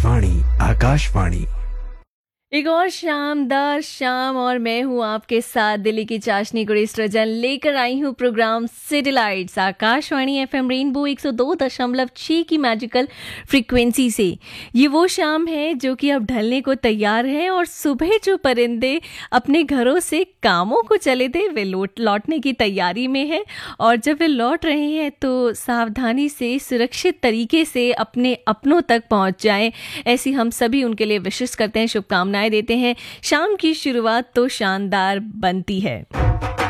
आकाशवाणी आकाशवाणी। एक और शानदार शाम और मैं हूँ आपके साथ दिल्ली की चाशनी गुड़ी सृजन लेकर आई हूँ programme city lights Akashvani FM rainbow 102.6 की मैजिकल फ्रीक्वेंसी से। ये वो शाम है जो कि अब ढलने को तैयार है और सुबह जो परिंदे अपने घरों से कामों को चले थे वे लौटने की तैयारी में है और जब वे लौट रहे हैं तो सावधानी से सुरक्षित तरीके से अपने अपनों तक पहुँच जाएं, ऐसी हम सभी उनके लिए विशेष करते हैं, शुभकामनाएं देते हैं। शाम की शुरुआत तो शानदार बनती है।